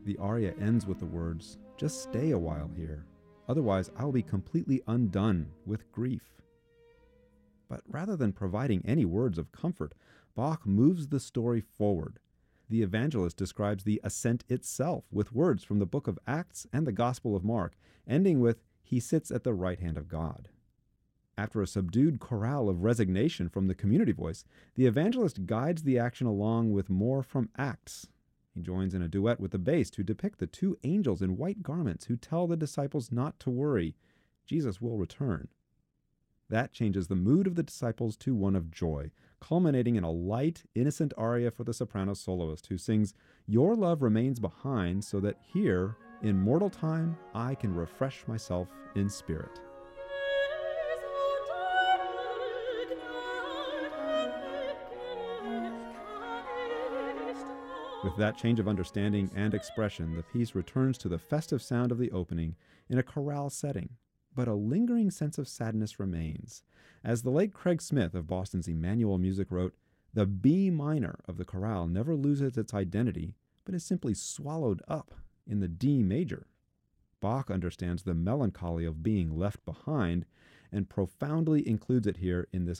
The aria ends with the words, "Just stay a while here, otherwise I'll be completely undone with grief." But rather than providing any words of comfort, Bach moves the story forward. The evangelist describes the ascent itself with words from the book of Acts and the Gospel of Mark, ending with, "He sits at the right hand of God." After a subdued chorale of resignation from the community voice, the evangelist guides the action along with more from Acts. He joins in a duet with the bass to depict the two angels in white garments who tell the disciples not to worry. Jesus will return. That changes the mood of the disciples to one of joy, culminating in a light, innocent aria for the soprano soloist who sings, "Your love remains behind so that here, in mortal time, I can refresh myself in spirit." With that change of understanding and expression, the piece returns to the festive sound of the opening in a chorale setting. But a lingering sense of sadness remains. As the late Craig Smith of Boston's Emmanuel Music wrote, "The B minor of the chorale never loses its identity, but is simply swallowed up in the D major." Bach understands the melancholy of being left behind and profoundly includes it here in this